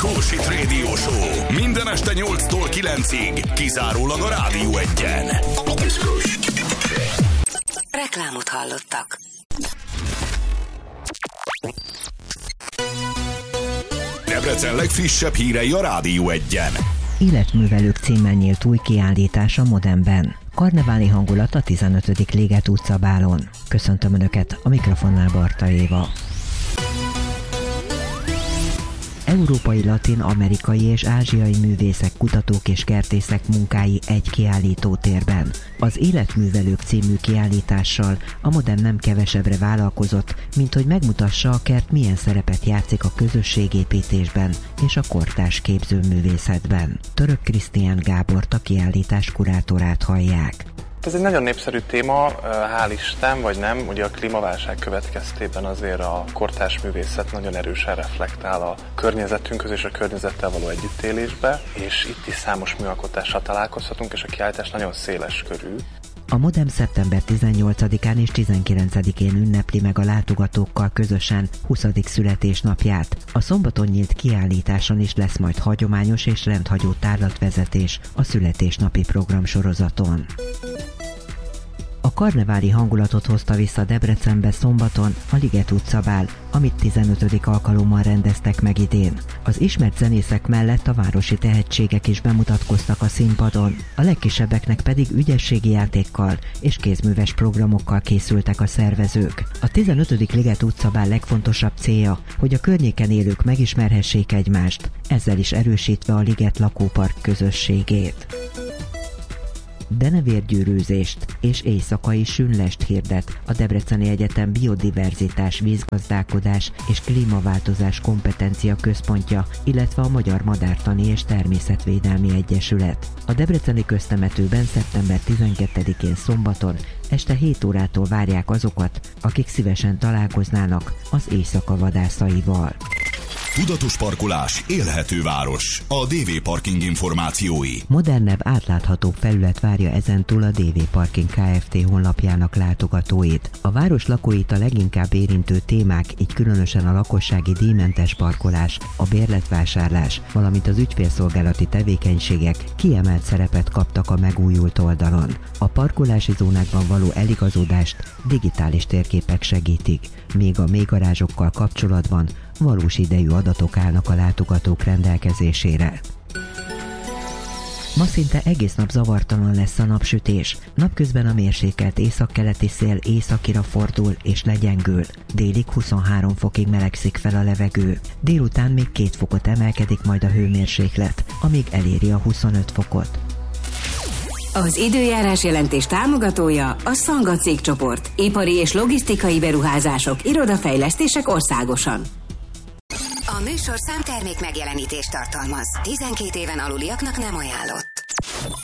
Kósit Radio Show. Minden este 8-tól 9-ig. Kizárólag a Rádió 1-en. Reklámot hallottak. Debrecen legfrissebb hírei a Rádió 1-en. Életművelők címmel nyílt új kiállítás a Modernben. Karneváli hangulat a 15. Liget utcabálon. Köszöntöm Önöket, a mikrofonnál Barta Éva. Európai, latin, amerikai és ázsiai művészek, kutatók és kertészek munkái egy kiállítótérben. Az Életművelők című kiállítással a Modern nem kevesebbre vállalkozott, mint hogy megmutassa, a kert milyen szerepet játszik a közösségépítésben és a kortárs képzőművészetben. Török Krisztián Gábort, a kiállítás kurátorát hallják. Ez egy nagyon népszerű téma, hál' Isten, vagy nem. Ugye a klímaválság következtében azért a kortárs művészet nagyon erősen reflektál a környezetünkhöz és a környezettel való együttélésbe, és itt is számos műalkotással találkozhatunk, és a kiállítás nagyon széles körű. A Modern szeptember 18-án és 19-én ünnepli meg a látogatókkal közösen 20. születésnapját. A szombaton nyílt kiállításon is lesz majd hagyományos és rendhagyó tárlatvezetés a születésnapi programsorozaton. A karneváli hangulatot hozta vissza Debrecenbe szombaton a Liget utcabál, amit 15. alkalommal rendeztek meg idén. Az ismert zenészek mellett a városi tehetségek is bemutatkoztak a színpadon, a legkisebbeknek pedig ügyességi játékkal és kézműves programokkal készültek a szervezők. A 15. Liget utcabál legfontosabb célja, hogy a környéken élők megismerhessék egymást, ezzel is erősítve a Liget lakópark közösségét. Denevérgyűrűzést és éjszakai sünlest hirdet a Debreceni Egyetem Biodiverzitás, Vízgazdálkodás és Klímaváltozás Kompetencia Központja, illetve a Magyar Madártani és Természetvédelmi Egyesület. A debreceni köztemetőben szeptember 12-én szombaton este 7 órától várják azokat, akik szívesen találkoznának az éjszaka vadászaival. Tudatos parkolás, élhető város. A DV Parking információi. Modernebb, átláthatóbb felület várja ezentúl a DV Parking Kft. Honlapjának látogatóit. A város lakóit a leginkább érintő témák, így különösen a lakossági díjmentes parkolás, a bérletvásárlás, valamint az ügyfélszolgálati tevékenységek kiemelt szerepet kaptak a megújult oldalon. A parkolási zónákban való eligazódást digitális térképek segítik, míg a mélygarázsokkal kapcsolatban valós idejű adatok állnak a látogatók rendelkezésére. Ma szinte egész nap zavartalan lesz a napsütés. Napközben a mérsékelt északkeleti szél északira fordul és legyengül. Délig 23 fokig melegszik fel a levegő. Délután még 2 fokot emelkedik majd a hőmérséklet, amíg eléri a 25 fokot. Az időjárás jelentés támogatója a Szanga cégcsoport. Ipari és logisztikai beruházások, irodafejlesztések országosan. A műsor számtermék megjelenítést tartalmaz. 12 éven aluliaknak nem ajánlott.